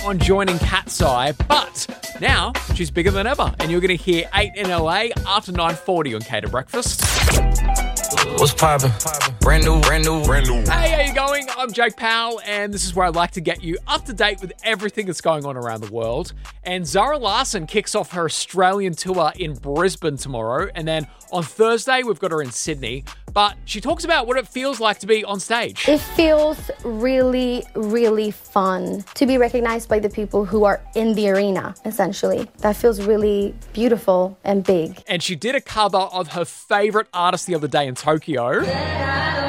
on joining Cat's Eye, but now she's bigger than ever. And you're going to hear 8 in LA after 9:40 on Cater Breakfast. What's poppin'? Brand new. Hey, how you going? I'm Jake Powell, and this is where I'd like to get you up to date with everything that's going on around the world. And Zara Larsson kicks off her Australian tour in Brisbane tomorrow, and then on Thursday, we've got her in Sydney. But she talks about what it feels like to be on stage. It feels really, really fun to be recognized by the people who are in the arena, essentially. That feels really beautiful and big. And she did a cover of her favorite artist the other day in Tokyo.